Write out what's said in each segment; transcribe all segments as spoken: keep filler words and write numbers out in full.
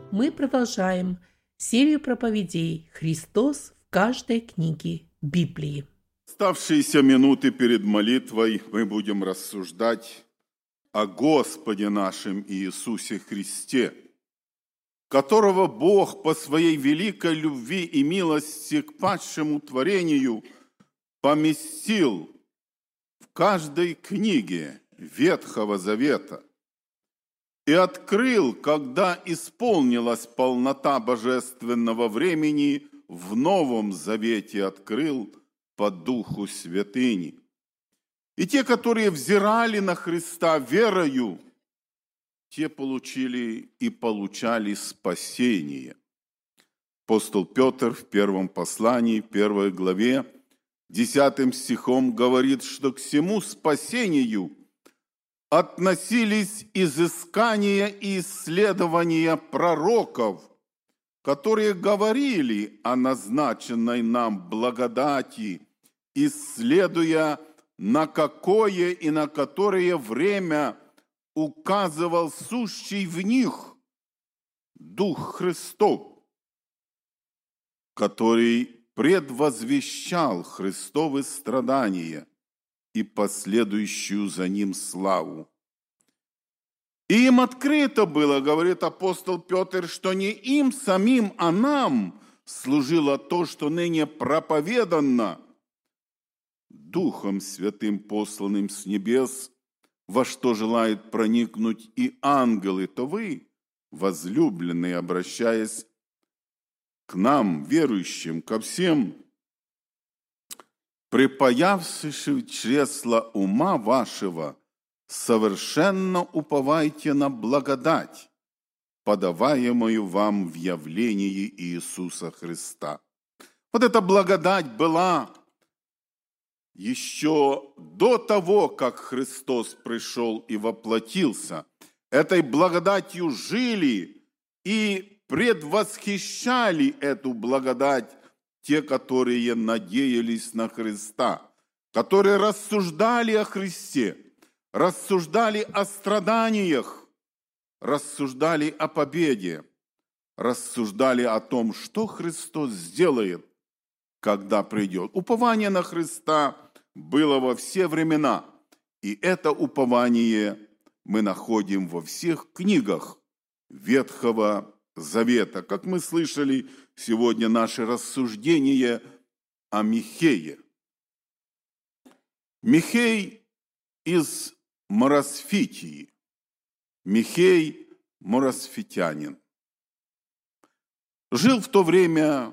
Мы продолжаем серию проповедей «Христос в каждой книге Библии». В оставшиеся минуты перед молитвой мы будем рассуждать о Господе нашем Иисусе Христе, которого Бог по своей великой любви и милости к падшему творению поместил в каждой книге Ветхого Завета и открыл, когда исполнилась полнота божественного времени, в Новом Завете открыл по Духу Святыни. И те, которые взирали на Христа верою, те получили и получали спасение. Апостол Петр в первом послании, первой главе, десятым стихом говорит, что к всему спасению относились изыскания и исследования пророков, которые говорили о назначенной нам благодати, исследуя, на какое и на которое время указывал сущий в них Дух Христов, который предвозвещал Христовы страдания и последующую за ним славу. И им открыто было, говорит апостол Петр, что не им самим, а нам служило то, что ныне проповедано Духом Святым, посланным с небес, во что желает проникнуть и ангелы, то вы, возлюбленные, обращаясь к нам, верующим, ко всем, припаявши чресла ума вашего, совершенно уповайте на благодать, подаваемую вам в явлении Иисуса Христа. Вот эта благодать была еще до того, как Христос пришел и воплотился. Этой благодатью жили и предвосхищали эту благодать те, которые надеялись на Христа, которые рассуждали о Христе, рассуждали о страданиях, рассуждали о победе, рассуждали о том, что Христос сделает, когда придет. Упование на Христа было во все времена, и это упование мы находим во всех книгах Ветхого Завета. Как мы слышали сегодня, наше рассуждение о Михее. Михей из Моросфитии. Михей – моросфитянин. Жил в то время,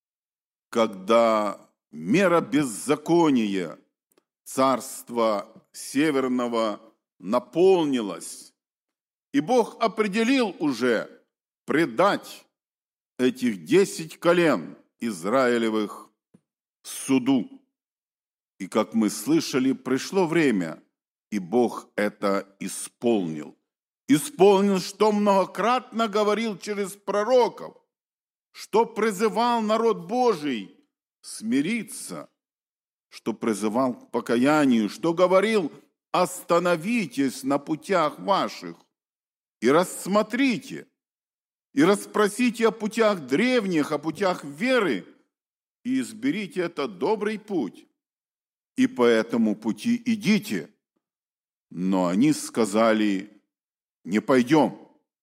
когда мера беззакония царства северного наполнилась, и Бог определил уже предать этих десять колен Израилевых суду. И, как мы слышали, пришло время, и Бог это исполнил. Исполнил, что многократно говорил через пророков, что призывал народ Божий смириться, что призывал к покаянию, что говорил: остановитесь на путях ваших и рассмотрите, и расспросите о путях древних, о путях веры, и изберите этот добрый путь, и по этому пути идите. Но они сказали: не пойдем.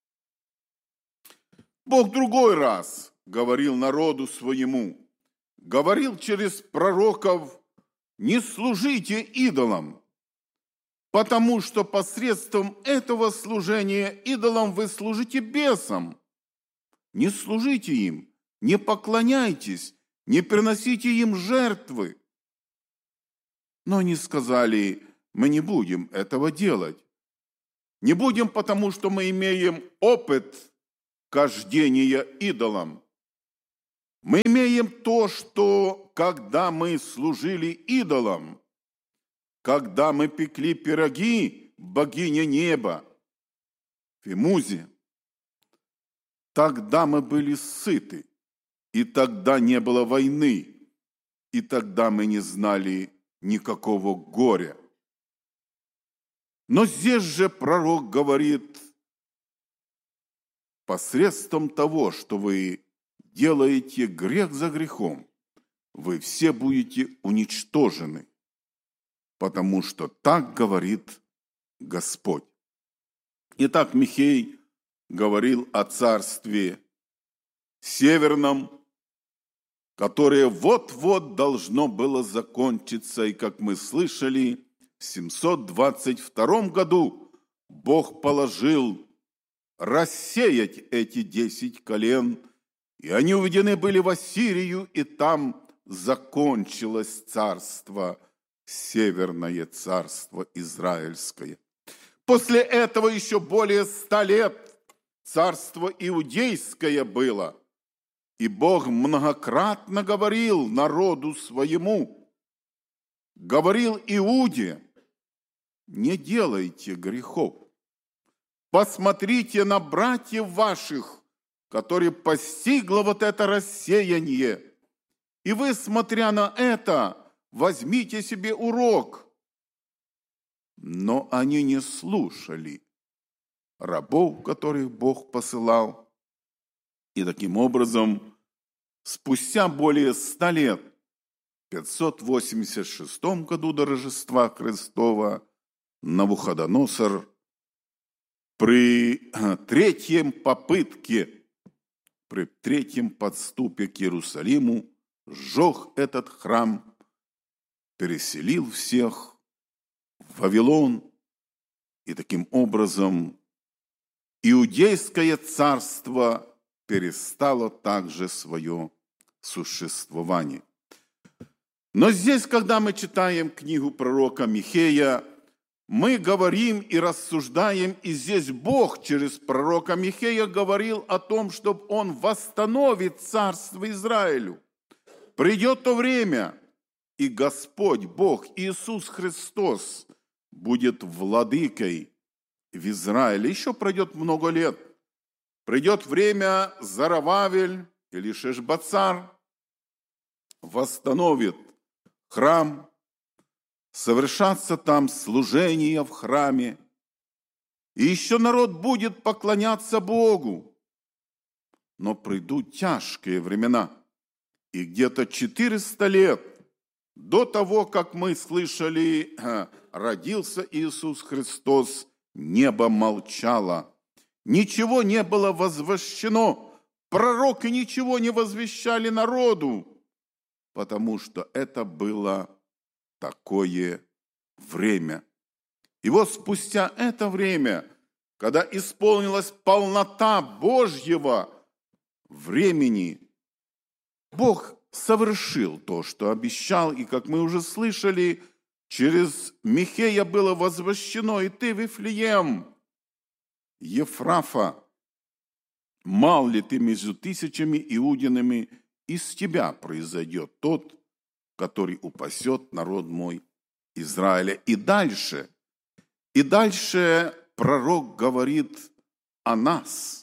Бог другой раз говорил народу своему, говорил через пророков: не служите идолам, потому что посредством этого служения идолам вы служите бесам. Не служите им, не поклоняйтесь, не приносите им жертвы. Но они сказали: мы не будем этого делать. Не будем, потому что мы имеем опыт кождения идолам. Мы имеем то, что когда мы служили идолам, когда мы пекли пироги богине неба, Фемузе, тогда мы были сыты, и тогда не было войны, и тогда мы не знали никакого горя. Но здесь же пророк говорит: посредством того, что вы делаете грех за грехом, вы все будете уничтожены, потому что так говорит Господь. Итак, Михей говорил о царстве северном, которое вот-вот должно было закончиться, и, как мы слышали, в семьсот двадцать втором году Бог положил рассеять эти десять колен, и они уведены были в Ассирию, и там закончилось царство, северное царство израильское. После этого еще более ста лет царство иудейское было, и Бог многократно говорил народу своему, говорил Иуде: не делайте грехов. Посмотрите на братьев ваших, которые постигло вот это рассеяние. И вы, смотря на это, возьмите себе урок. Но они не слушали рабов, которых Бог посылал. И таким образом, спустя более ста лет, в пятьсот восемьдесят шестом году до Рождества Христова, Навуходоносор при третьем попытке, при третьем подступе к Иерусалиму сжег этот храм, переселил всех в Вавилон, и таким образом иудейское царство перестало также свое существование. Но здесь, когда мы читаем книгу пророка Михея, мы говорим и рассуждаем, и здесь Бог через пророка Михея говорил о том, чтобы Он восстановит царство Израилю. Придет то время, и Господь, Бог, Иисус Христос будет владыкой в Израиле. Еще пройдет много лет. Придет время, Зарававель или Шешбацар восстановит храм, совершаться там служение в храме. И еще народ будет поклоняться Богу. Но придут тяжкие времена. И где-то четыреста лет до того, как мы слышали, родился Иисус Христос, небо молчало. Ничего не было возвещено. Пророки ничего не возвещали народу, потому что это было такое время. И вот спустя это время, когда исполнилась полнота Божьего времени, Бог совершил то, что обещал, и, как мы уже слышали, через Михея было возвещено: и ты, Вифлеем, Ефрафа, мал ли ты между тысячами иудинами, из тебя произойдет тот, который упасет народ мой Израиля. И дальше, и дальше пророк говорит о нас.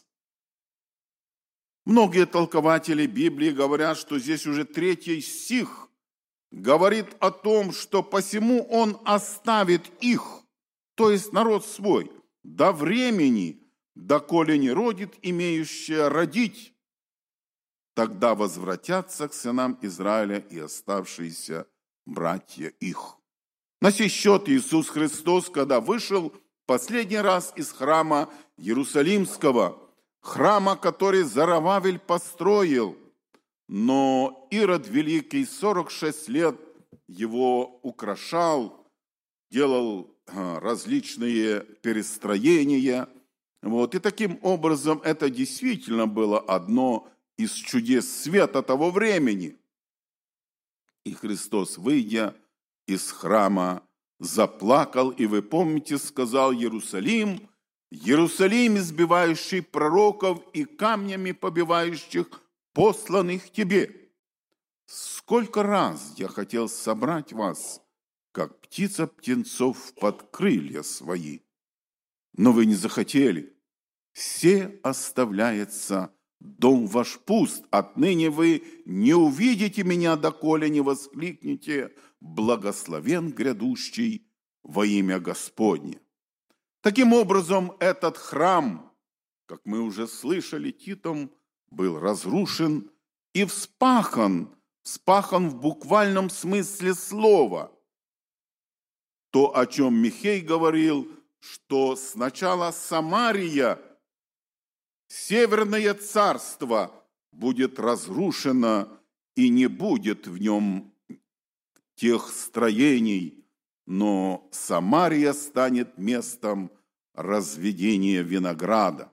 Многие толкователи Библии говорят, что здесь уже третий стих говорит о том, что посему он оставит их, то есть народ свой, до времени, доколе не родит имеющее родить. Тогда возвратятся к сынам Израиля и оставшиеся братья их. На сей счет Иисус Христос, когда вышел последний раз из храма Иерусалимского, храма, который Зарававель построил, но Ирод Великий сорок шесть лет его украшал, делал различные перестроения. Вот. И таким образом это действительно было одно из чудес света того времени. И Христос, выйдя из храма, заплакал, и, вы помните, сказал: Иерусалим, Иерусалим, избивающий пророков и камнями побивающих посланных тебе. Сколько раз я хотел собрать вас, как птица птенцов под крылья свои, но вы не захотели. Се оставляется дом ваш пуст, отныне вы не увидите меня, доколе не воскликнете: благословен грядущий во имя Господне. Таким образом, этот храм как мы уже слышали, Титом был разрушен и вспахан, вспахан в буквальном смысле слова. То, о чем Михей говорил, что сначала Самария, Северное царство, будет разрушено, и не будет в нем тех строений, но Самария станет местом разведения винограда.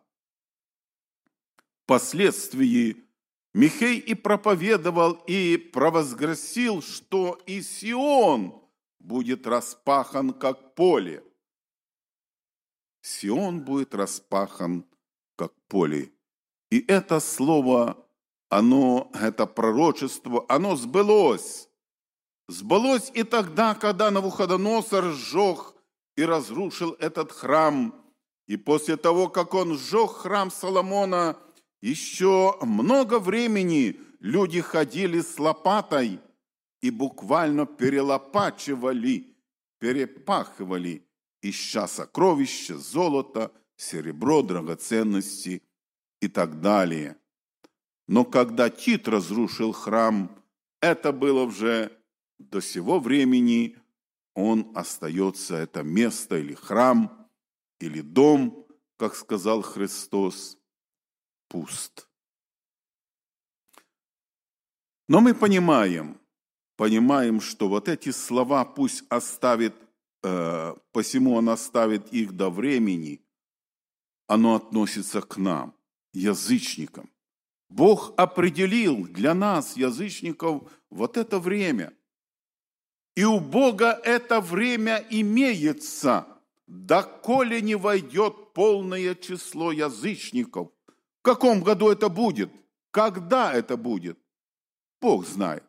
Впоследствии Михей и проповедовал, и провозгласил, что и Сион будет распахан, как поле. Сион будет распахан, как поле. И это слово, оно, это пророчество, оно сбылось. Сбылось и тогда, когда Навуходоносор сжег и разрушил этот храм. И после того, как он сжег храм Соломона, еще много времени люди ходили с лопатой и буквально перелопачивали, перепахивали, ища сокровища, золото, серебро, драгоценности и так далее. Но когда Тит разрушил храм, это было уже до сего времени, он остается, это место или храм, или дом, как сказал Христос, пуст. Но мы понимаем, понимаем, что вот эти слова пусть оставит, э, посему он оставит их до времени, оно относится к нам, язычникам. Бог определил для нас, язычников, вот это время. И у Бога это время имеется, доколе не войдет полное число язычников. В каком году это будет? Когда это будет? Бог знает.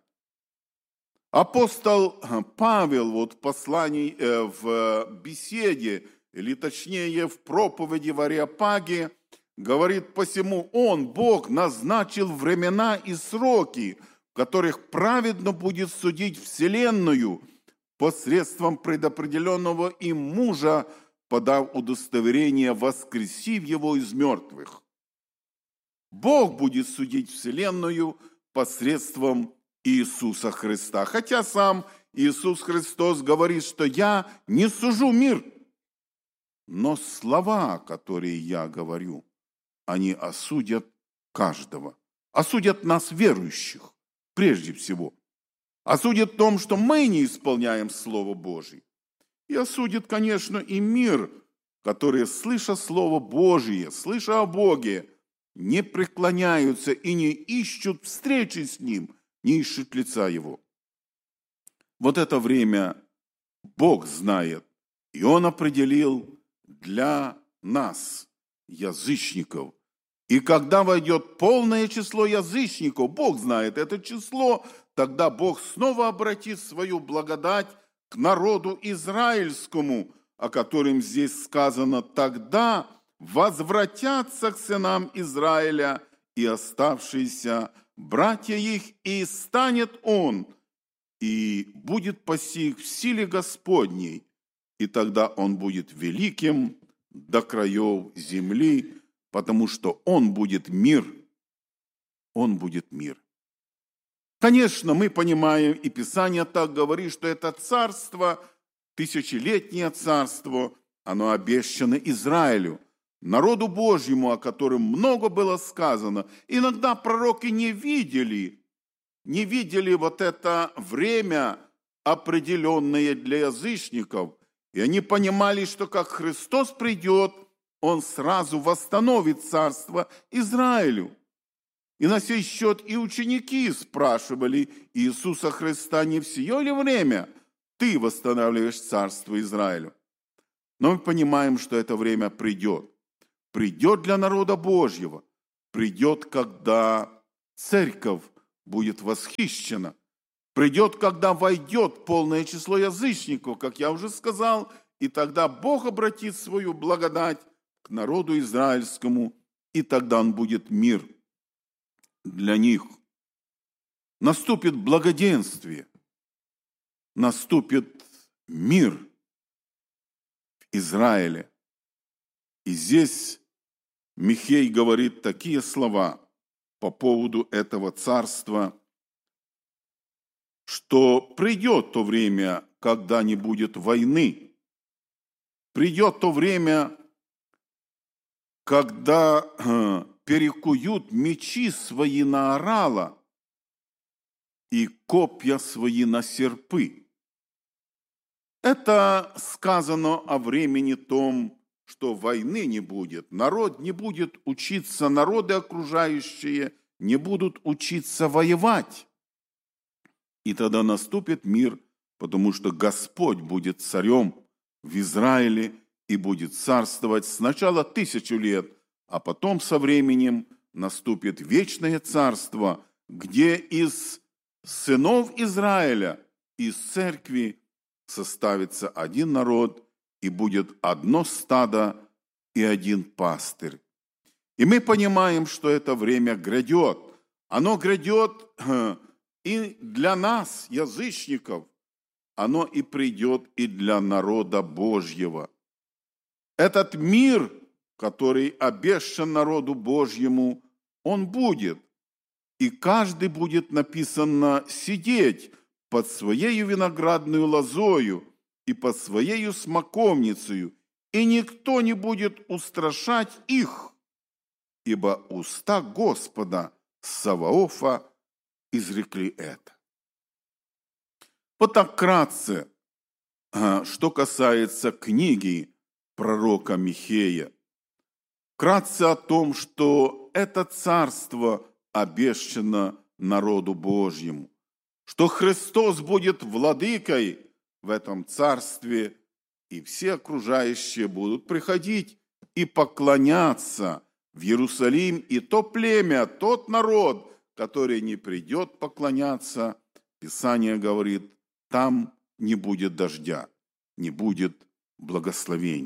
Апостол Павел вот в послании, в беседе, или точнее в проповеди в Ареопаге, говорит: посему Он, Бог, назначил времена и сроки, в которых праведно будет судить вселенную посредством предопределенного им мужа, подав удостоверение, воскресив его из мертвых. Бог будет судить вселенную посредством Иисуса Христа. Хотя сам Иисус Христос говорит, что я не сужу мир, но слова, которые я говорю, они осудят каждого, осудят нас, верующих, прежде всего. Осудят в том, что мы не исполняем Слово Божие. И осудит, конечно, и мир, который, слыша Слово Божие, слыша о Боге, не преклоняются и не ищут встречи с Ним, не ищут лица Его. Вот это время Бог знает, и Он определил для нас, язычников. И когда войдет полное число язычников, Бог знает это число, тогда Бог снова обратит свою благодать к народу израильскому, о котором здесь сказано: тогда возвратятся к сынам Израиля и оставшиеся братья их, и станет он, и будет пасих в силе Господней, и тогда он будет великим до краев земли, потому что он будет мир, он будет мир. Конечно, мы понимаем, и Писание так говорит, что это царство, тысячелетнее царство, оно обещано Израилю, народу Божьему, о котором много было сказано. Иногда пророки не видели, не видели вот это время, определенное для язычников, и они понимали, что как Христос придет, Он сразу восстановит царство Израилю. И на сей счет и ученики спрашивали Иисуса Христа: не в сие ли время Ты восстанавливаешь царство Израилю? Но мы понимаем, что это время придет. Придет для народа Божьего. Придет, когда церковь будет восхищена. Придет, когда войдет полное число язычников, как я уже сказал, и тогда Бог обратит свою благодать к народу израильскому, и тогда он будет мир для них. Наступит благоденствие, наступит мир в Израиле. И здесь Михей говорит такие слова по поводу этого царства, что придет то время, когда не будет войны, придет то время, когда э, перекуют мечи свои на орала и копья свои на серпы. Это сказано о времени том, что войны не будет, народ не будет учиться, народы окружающие не будут учиться воевать. И тогда наступит мир, потому что Господь будет царем в Израиле и будет царствовать сначала тысячу лет, а потом со временем наступит вечное царство, где из сынов Израиля, из церкви составится один народ, и будет одно стадо и один пастырь. И мы понимаем, что это время грядет. Оно грядет и для нас, язычников, оно и придет и для народа Божьего. Этот мир, который обещан народу Божьему, он будет. И каждый будет, написано, сидеть под своею виноградную лозою и под своею смоковницею, и никто не будет устрашать их, ибо уста Господа Саваофа изрекли это. Вот так вкратце, что касается книги пророка Михея. Вкратце о том, что это царство обещано народу Божьему, что Христос будет владыкой в этом царстве, и все окружающие будут приходить и поклоняться в Иерусалим, и то племя, тот народ, который не придет поклоняться, Писание говорит, там не будет дождя, не будет благословения.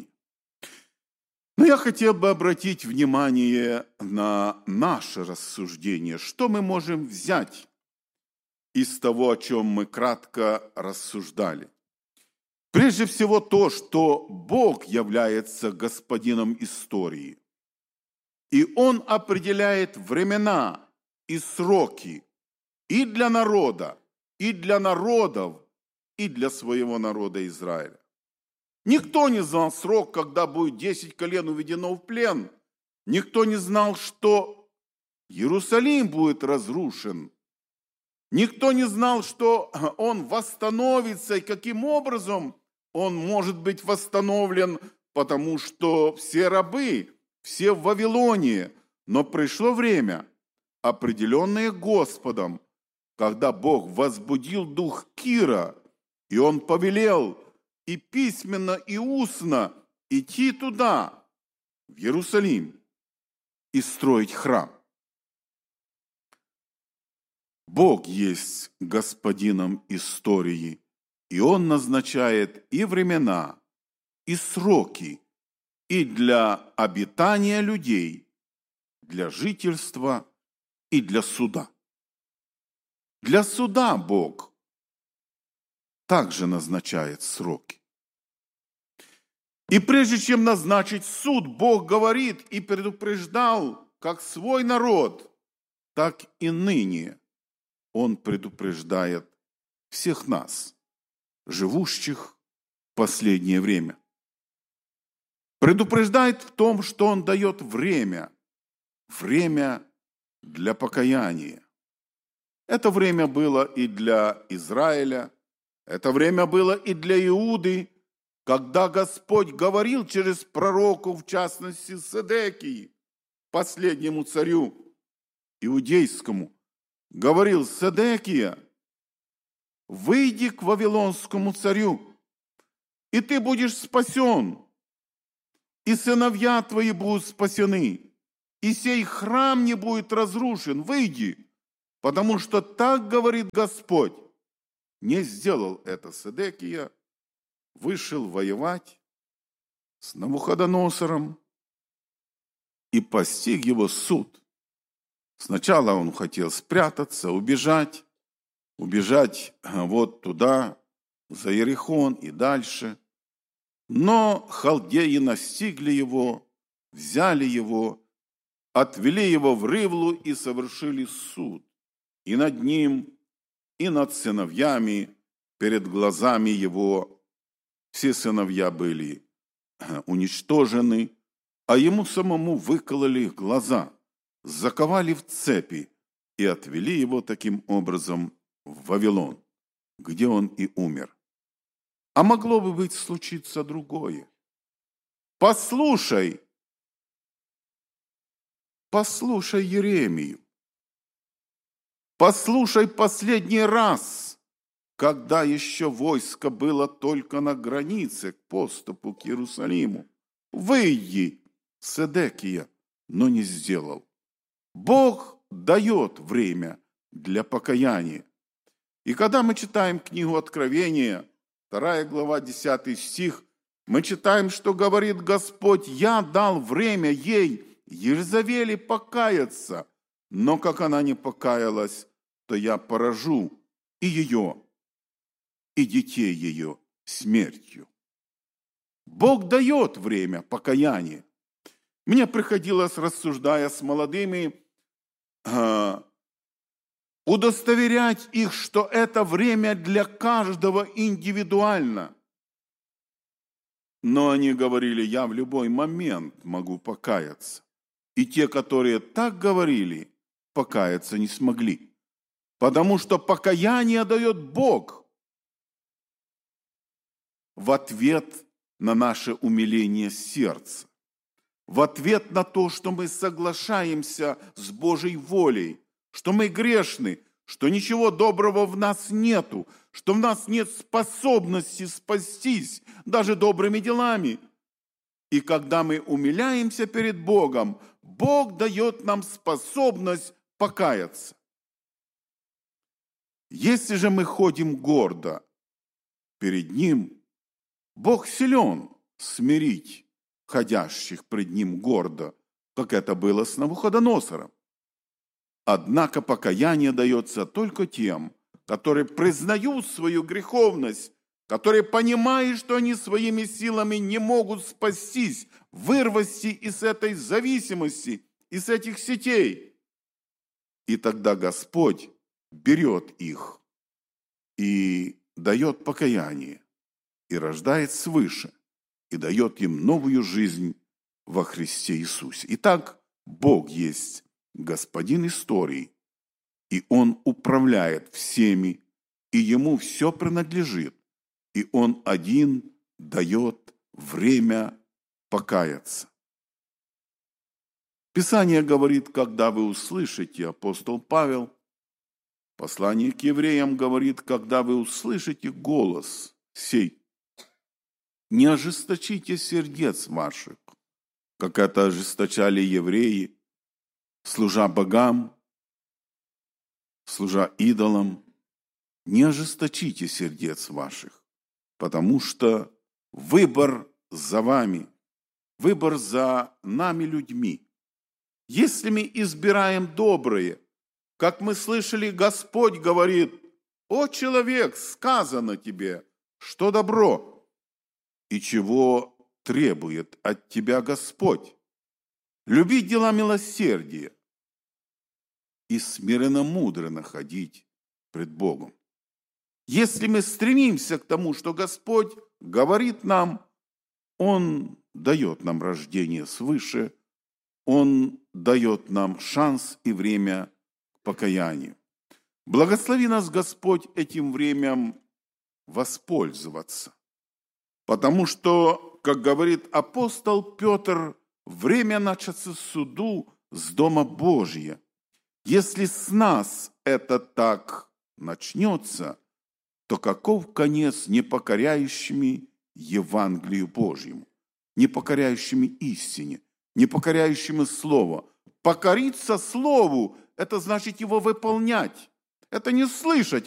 Но я хотел бы обратить внимание на наше рассуждение, что мы можем взять из того, о чем мы кратко рассуждали. Прежде всего то, что Бог является господином истории, и Он определяет времена и сроки и для народа, и для народов, и для своего народа Израиля. Никто не знал срок, когда будет десять колен уведено в плен. Никто не знал, что Иерусалим будет разрушен. Никто не знал, что он восстановится и каким образом он может быть восстановлен, потому что все рабы, все в Вавилоне. Но пришло время, определенное Господом, когда Бог возбудил дух Кира, и он повелел и письменно, и устно идти туда, в Иерусалим, и строить храм. Бог есть господином истории, и Он назначает и времена, и сроки, и для обитания людей, для жительства и для суда. Для суда Бог также назначает сроки. И прежде чем назначить суд, Бог говорит и предупреждал как свой народ, так и ныне Он предупреждает всех нас, живущих в последнее время. Предупреждает в том, что Он дает время, время для покаяния. Это время было и для Израиля, это время было и для Иуды, когда Господь говорил через пророков, в частности Седекии, последнему царю иудейскому, говорил: Седекия, выйди к вавилонскому царю, и ты будешь спасен, и сыновья твои будут спасены, и сей храм не будет разрушен. Выйди, потому что так говорит Господь. Не сделал это Седекия, вышел воевать с Навуходоносором, и постиг его суд. Сначала он хотел спрятаться, убежать, убежать вот туда, за Иерихон и дальше. Но халдеи настигли его, взяли его отвели его в Ривлу и совершили суд и над ним, и над сыновьями перед глазами его. Все сыновья были уничтожены, а ему самому выкололи глаза, заковали в цепи и отвели его таким образом в Вавилон, где он и умер. А могло бы быть случиться другое. Послушай, послушай Еремию. Послушай последний раз, когда еще войско было только на границе к поступу к Иерусалиму. Выйди, Седекия, но не сделал. Бог дает время для покаяния. И когда мы читаем книгу Откровения, вторая глава, десятый стих, мы читаем, что говорит Господь: «Я дал время ей, Езавели, покаяться, но как она не покаялась, то я поражу и ее, и детей ее смертью». Бог дает время покаяния. Мне приходилось, рассуждая с молодыми, удостоверять их, что это время для каждого индивидуально. Но они говорили: я в любой момент могу покаяться. И те, которые так говорили, покаяться не смогли. Потому что покаяние дает Бог в ответ на наше умиление сердца, в ответ на то, что мы соглашаемся с Божьей волей, что мы грешны, что ничего доброго в нас нету, что в нас нет способности спастись даже добрыми делами. И когда мы умиляемся перед Богом, Бог дает нам способность покаяться. Если же мы ходим гордо перед Ним, Бог силен смирить ходящих пред Ним гордо, как это было с Навуходоносором. Однако покаяние дается только тем, которые признают свою греховность, которые понимают, что они своими силами не могут спастись, вырваться из этой зависимости, из этих сетей. И тогда Господь берет их и дает покаяние, и рождает свыше, и дает им новую жизнь во Христе Иисусе. Итак, Бог есть Господин истории, и Он управляет всеми, и Ему все принадлежит, и Он один дает время покаяться. Писание говорит: когда вы услышите, апостол Павел, послание к евреям говорит: когда вы услышите голос сей, не ожесточите сердец ваших, как это ожесточали евреи, служа богам, служа идолам. Не ожесточите сердец ваших, потому что выбор за вами, выбор за нами людьми. Если мы избираем доброе, как мы слышали, Господь говорит: «О, человек, сказано тебе, что добро, и чего требует от тебя Господь. Люби дела милосердия и смиренно-мудро ходить пред Богом». Если мы стремимся к тому, что Господь говорит нам, Он дает нам рождение свыше, Он дает нам шанс и время к покаянию. Благослови нас, Господь, этим временем воспользоваться. Потому что, как говорит апостол Петр, время начаться суду с Дома Божия. Если с нас это так начнется, то каков конец непокоряющими Евангелию Божьему, непокоряющими истине, непокоряющими Слову? Покориться Слову – это значит его выполнять. Это не слышать,